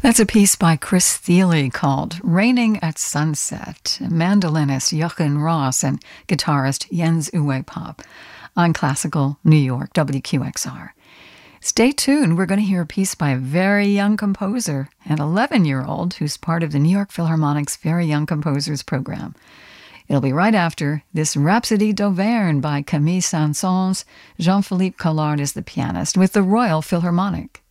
That's a piece by Chris Thile called Raining at Sunset, mandolinist Jochen Ross and guitarist Jens Uwe Pop on Classical New York, WQXR. Stay tuned, we're going to hear a piece by a very young composer, an 11-year-old who's part of the New York Philharmonic's Very Young Composers program. It'll be right after this Rhapsody d'Auvergne by Camille Saint-Saëns. Jean-Philippe Collard is the pianist with the Royal Philharmonic.